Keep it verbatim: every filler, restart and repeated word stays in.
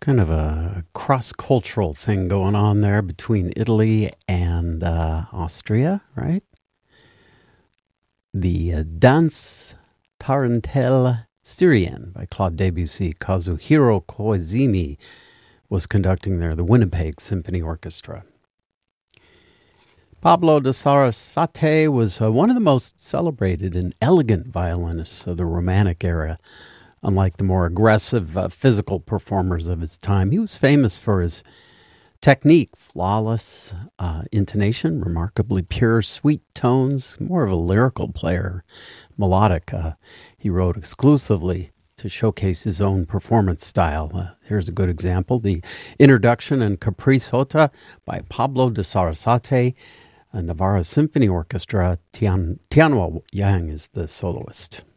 Kind of a cross-cultural thing going on there between Italy and uh, Austria, right? The uh, Danse Tarentelle Styrienne by Claude Debussy. Kazuhiro Koizumi was conducting there, the Winnipeg Symphony Orchestra. Pablo de Sarasate was uh, one of the most celebrated and elegant violinists of the Romantic era. Unlike the more aggressive uh, physical performers of his time, he was famous for his technique, flawless uh, intonation, remarkably pure, sweet tones, more of a lyrical player, melodic. Uh, he wrote exclusively to showcase his own performance style. Uh, here's a good example, the introduction and Caprice Hota by Pablo de Sarasate, a Navarra Symphony Orchestra. Tian, Tianhua Yang is the soloist.